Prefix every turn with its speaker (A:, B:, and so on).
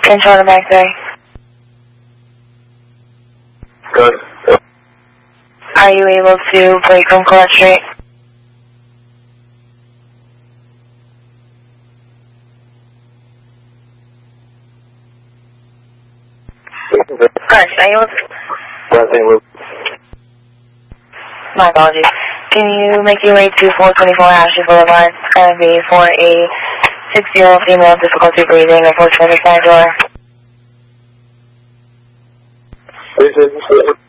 A: Control the back three.
B: Good.
A: Are you able to break from Collette Street? Gosh, are you able to... My apologies. Can you make your way to 424 Ashley Boulevard, NV, for a 6-year-old female difficulty breathing, approach by the side door?